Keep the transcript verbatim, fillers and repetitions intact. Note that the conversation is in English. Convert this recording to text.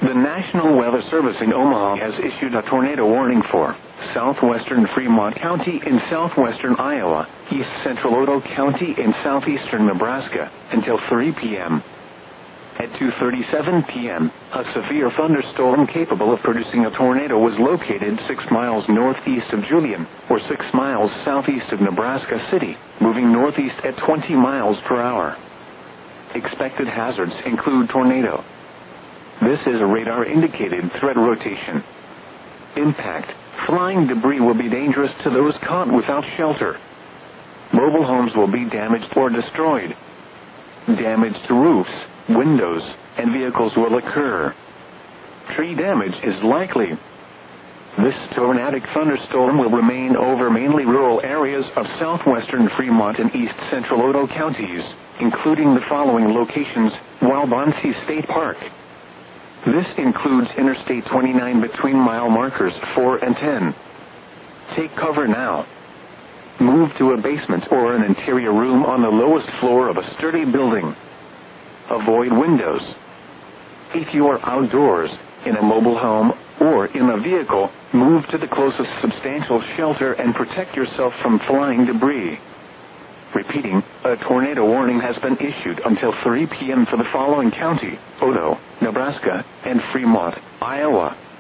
The National Weather Service in Omaha has issued a tornado warning for southwestern Fremont County in southwestern Iowa, east central Otoe County in southeastern Nebraska, until three p m At two thirty-seven p m, a severe thunderstorm capable of producing a tornado was located six miles northeast of Julian, or six miles southeast of Nebraska City, moving northeast at twenty miles per hour. Expected hazards include tornado. This is a radar-indicated threat rotation. Impact. Flying debris will be dangerous to those caught without shelter. Mobile homes will be damaged or destroyed. Damage to roofs, windows, and vehicles will occur. Tree damage is likely. This tornadic thunderstorm will remain over mainly rural areas of southwestern Fremont and east central Otoe counties, including the following locations: Walbonsee State Park. This includes Interstate twenty-nine between mile markers four and ten. Take cover now. Move to a basement or an interior room on the lowest floor of a sturdy building. Avoid windows. If you are outdoors, in a mobile home, or in a vehicle, move to the closest substantial shelter and protect yourself from flying debris. Repeating, a tornado warning has been issued until three p m for the following county: Otoe, Nebraska, and Fremont, Iowa.